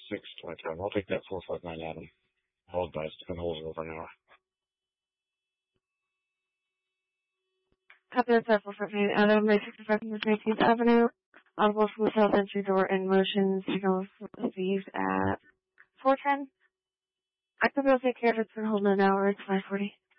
6:27. I'll take that 459 Adam. I'll advise to hold it over an hour. Copy of that 459 Adam, May 65 North 19th Avenue. Audible from the south entry door in motion. Signal received at 4:10. I could be able to take care of it for holding an hour. It's 5:40.